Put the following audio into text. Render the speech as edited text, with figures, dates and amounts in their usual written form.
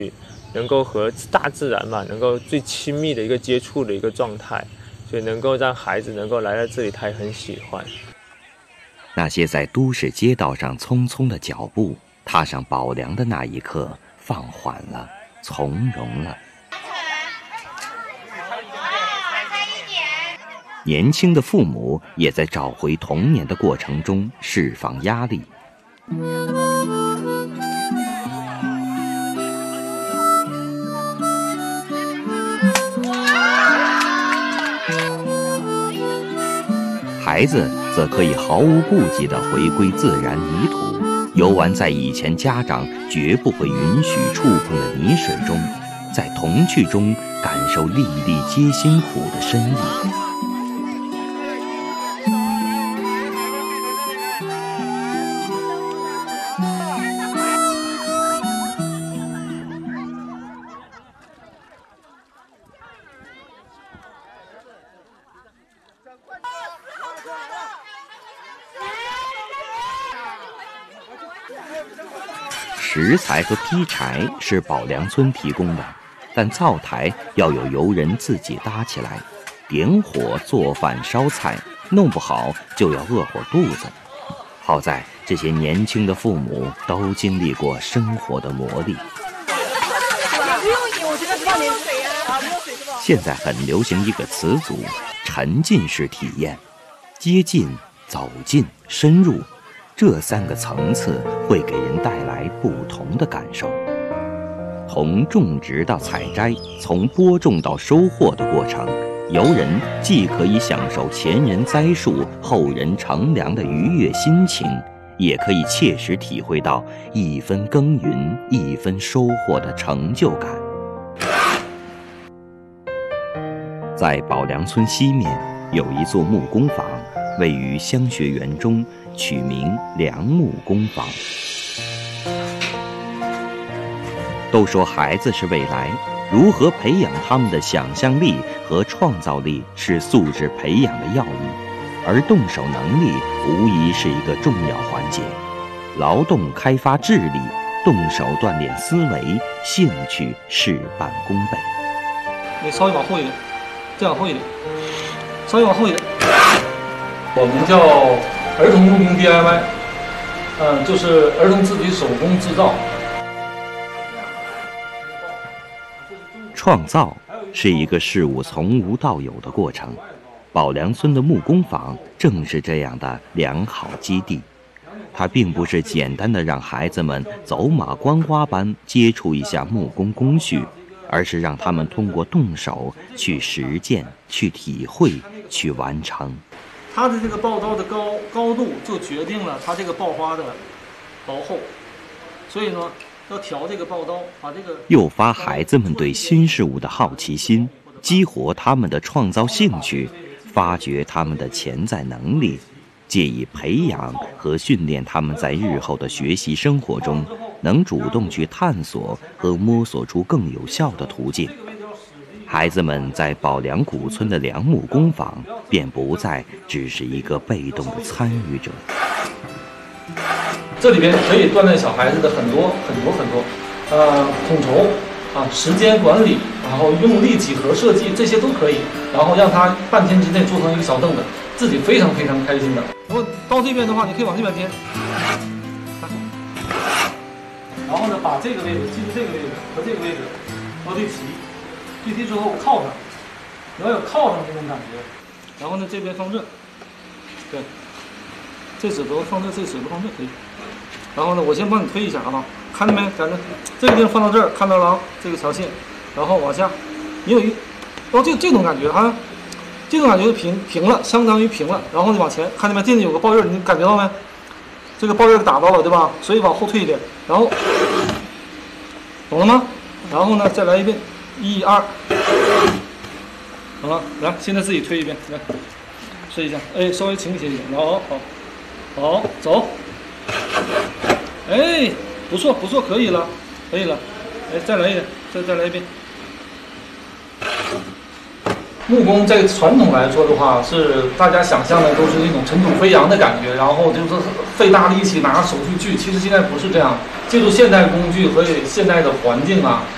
能够和大自然嘛，能够最亲密的一个接触的一个状态，所以能够让孩子能够来到这里，他也很喜欢。 那些在都市街道上匆匆的脚步，踏上宝梁的那一刻，放缓了，从容了。年轻的父母也在找回童年的过程中释放压力。孩子则可以毫无顾忌地回归自然泥土，游玩在以前家长绝不会允许触碰的泥水中，在童趣中感受粒粒皆辛苦的深意。食材和劈柴是宝梁村提供的，但灶台要有游人自己搭起来，点火做饭烧菜，弄不好就要饿火肚子。好在这些年轻的父母都经历过生活的磨砺。现在很流行一个词组，沉浸式体验，接近、走近、深入，这3个层次会给人带来不同的感受。从种植到采摘，从播种到收获的过程，游人既可以享受前人栽树后人乘凉的愉悦心情，也可以切实体会到一分耕耘一分收获的成就感。在宝梁村西面有一座木工坊，位于香学园中，取名梁木工坊。都说孩子是未来，如何培养他们的想象力和创造力是素质培养的要义，而动手能力无疑是一个重要环节。劳动开发智力，动手锻炼思维，兴趣事半功倍。 你稍微往后一点，再往后一点，稍微往后一点。我们叫儿童木工 DIY， 就是儿童自己手工制造。 创造是一个事物从无到有的过程，宝梁村的木工坊正是这样的良好基地。它并不是简单的让孩子们走马观花般接触一下木工工序，而是让他们通过动手去实践、去体会、去完成。 它的这个刨刀的高度就决定了它这个刨花的薄厚，所以呢要调这个刨刀，把这个诱发孩子们对新事物的好奇心，激活他们的创造兴趣，发掘他们的潜在能力，借以培养和训练他们在日后的学习生活中能主动去探索和摸索出更有效的途径。孩子们在宝梁古村的梁木工坊便不再只是一个被动的参与者。 这里边可以锻炼小孩子的很多统筹时间管理，然后用力几何设计，这些都可以，然后让他半天之内做成一个小凳子，自己非常非常开心的。然后到这边的话，你可以往这边颠，然后呢把这个位置记住，这个位置和这个位置要对齐，对齐之后靠上，你要有靠上这种感觉。然后呢这边放这，对，这指头放这，这指头放这可以。然后呢我先帮你推一下啊，看到没？咱们这个地方放到这儿，看到了啊，这个条线，然后往下，你有一，然后这种感觉啊，这种感觉就平了，相当于平了。然后你往前，看见没？这里有个刨印，你感觉到没？这个刨印打到了，对吧？所以往后退一点，然后懂了吗？然后呢再来一遍，1、2，好了，来，现在自己推一遍，来试一下，哎，稍微倾斜一点，然后好，走，哎，不错，可以了，哎，再来一点，再来一遍。木工在传统来说的话，是大家想象的都是一种尘土飞扬的感觉，然后就是费大力气拿手去锯。其实现在不是这样，借助现代工具和现代的环境啊，